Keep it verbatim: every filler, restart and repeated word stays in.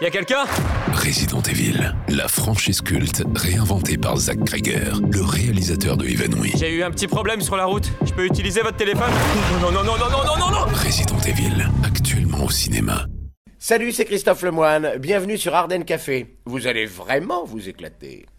Y'a quelqu'un ? Resident Evil, la franchise culte réinventée par Zach Cregger, le réalisateur de Even We. J'ai eu un petit problème sur la route. Je peux utiliser votre téléphone ? Non, non, non, non, non, non, non, non, non. Resident Evil, actuellement au cinéma. Salut, c'est Christophe Lemoine. Bienvenue sur Ardennes Café. Vous allez vraiment vous éclater.